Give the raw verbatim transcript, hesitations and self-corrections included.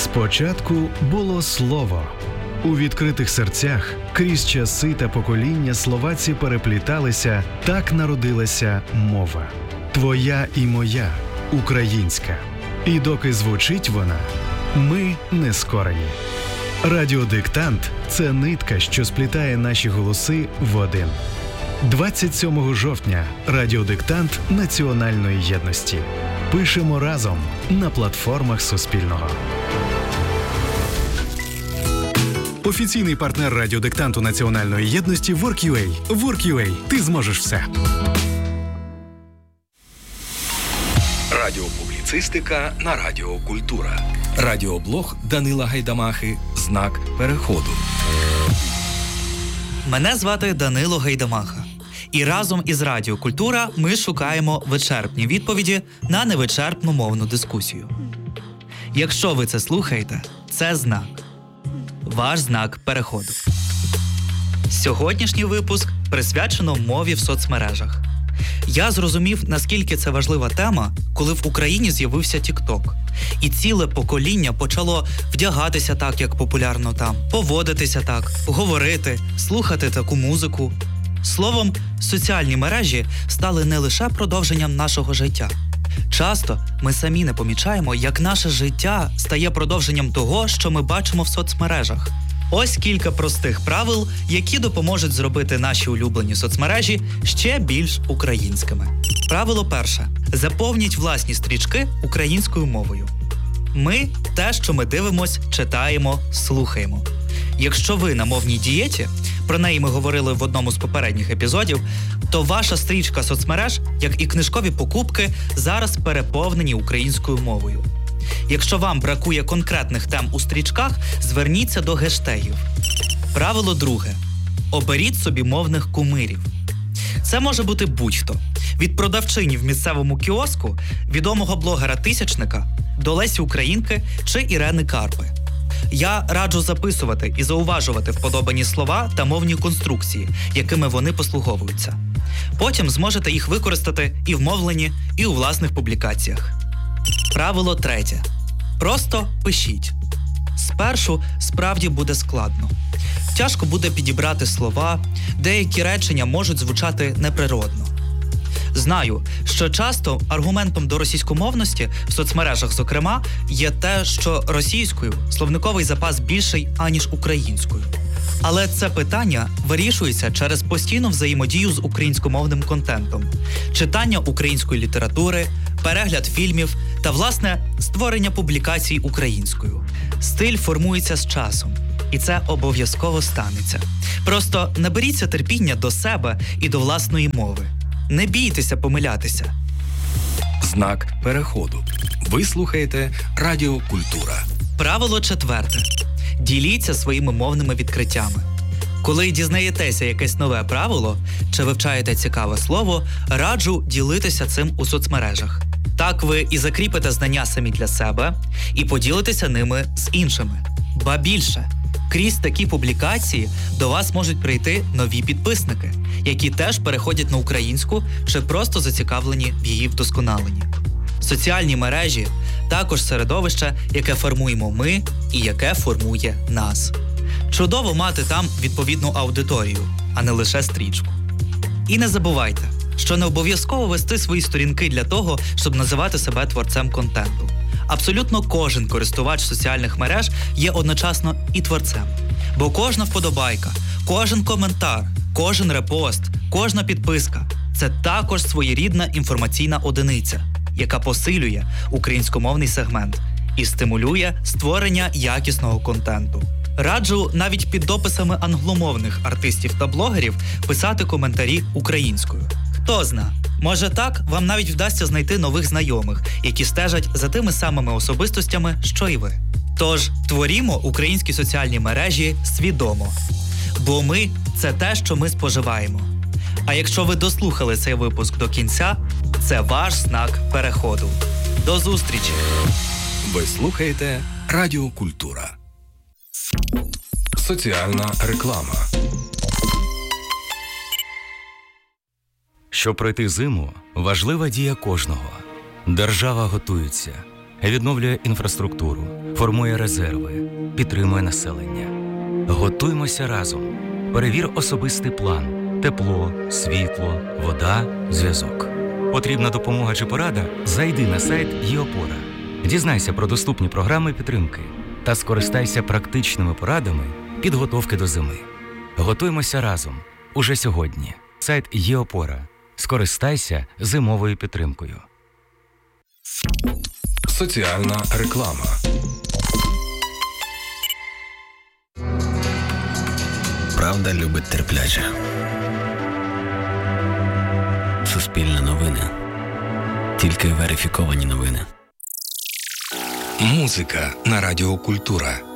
Спочатку було слово. У відкритих серцях крізь часи та покоління слова ці перепліталися, так народилася мова. Твоя і моя, українська. І доки звучить вона, ми не скорені. Радіодиктант – це нитка, що сплітає наші голоси в один. двадцять сьомого жовтня Радіодиктант Національної єдності. Пишемо разом на платформах Суспільного. Офіційний партнер радіодиктанту Національної єдності WorkUA. WorkUA. Ти зможеш все. Радіопубліцистика на Радіо Культура. Радіоблог Данила Гайдамахи «Знак переходу». Мене звати Данило Гайдамаха. І разом із Радіо Культура ми шукаємо вичерпні відповіді на невичерпну мовну дискусію. Якщо ви це слухаєте, це знак. Ваш знак переходу. Сьогоднішній випуск присвячено мові в соцмережах. Я зрозумів, наскільки це важлива тема, коли в Україні з'явився TikTok. І ціле покоління почало вдягатися так, як популярно там, поводитися так, говорити, слухати таку музику. Словом, соціальні мережі стали не лише продовженням нашого життя. Часто ми самі не помічаємо, як наше життя стає продовженням того, що ми бачимо в соцмережах. Ось кілька простих правил, які допоможуть зробити наші улюблені соцмережі ще більш українськими. Правило перше. Заповніть власні стрічки українською мовою. Ми – те, що ми дивимось, читаємо, слухаємо. Якщо ви на мовній дієті, про неї ми говорили в одному з попередніх епізодів, то ваша стрічка соцмереж, як і книжкові покупки, зараз переповнені українською мовою. Якщо вам бракує конкретних тем у стрічках, зверніться до гештегів. Правило друге. Оберіть собі мовних кумирів. Це може бути будь-хто. Від продавчині в місцевому кіоску, відомого блогера-тисячника, до Лесі Українки чи Ірени Карпи. Я раджу записувати і зауважувати вподобані слова та мовні конструкції, якими вони послуговуються. Потім зможете їх використати і в мовленні, і у власних публікаціях. Правило третє. Просто пишіть. Спершу справді буде складно. Тяжко буде підібрати слова, деякі речення можуть звучати неприродно. Знаю, що часто аргументом до російськомовності, в соцмережах зокрема, є те, що російською словниковий запас більший, аніж українською. Але це питання вирішується через постійну взаємодію з українськомовним контентом, читання української літератури, перегляд фільмів та, власне, створення публікацій українською. Стиль формується з часом, і це обов'язково станеться. Просто наберіться терпіння до себе і до власної мови. Не бійтеся помилятися. Знак переходу. Ви слухаєте Радіо Культура. Правило четверте. Діліться своїми мовними відкриттями. Коли дізнаєтеся якесь нове правило чи вивчаєте цікаве слово, раджу ділитися цим у соцмережах. Так ви і закріпите знання самі для себе, і поділитеся ними з іншими. Ба більше, крізь такі публікації до вас можуть прийти нові підписники, які теж переходять на українську чи просто зацікавлені в її вдосконаленні. Соціальні мережі – також середовище, яке формуємо ми і яке формує нас. Чудово мати там відповідну аудиторію, а не лише стрічку. І не забувайте, що не обов'язково вести свої сторінки для того, щоб називати себе творцем контенту. Абсолютно кожен користувач соціальних мереж є одночасно і творцем. Бо кожна вподобайка, кожен коментар, кожен репост, кожна підписка – це також своєрідна інформаційна одиниця, яка посилює українськомовний сегмент і стимулює створення якісного контенту. Раджу навіть під дописами англомовних артистів та блогерів писати коментарі українською. Хто зна, може так вам навіть вдасться знайти нових знайомих, які стежать за тими самими особистостями, що і ви. Тож, творімо українські соціальні мережі свідомо. Бо ми – це те, що ми споживаємо. А якщо ви дослухали цей випуск до кінця, це ваш знак переходу. До зустрічі! Ви слухаєте Радіо Культура. Соціальна реклама. Щоб пройти зиму, важлива дія кожного. Держава готується, відновлює інфраструктуру, формує резерви, підтримує населення. Готуймося разом. Перевір особистий план. Тепло, світло, вода, зв'язок. Потрібна допомога чи порада? Зайди на сайт ЄОпора. Дізнайся про доступні програми підтримки та скористайся практичними порадами підготовки до зими. Готуймося разом. Уже сьогодні. Сайт ЄОпора. Скористайся зимовою підтримкою. Соціальна реклама. Правда любить терпляче. Суспільне новини. Тільки верифіковані новини. Музика на Радіо Культура.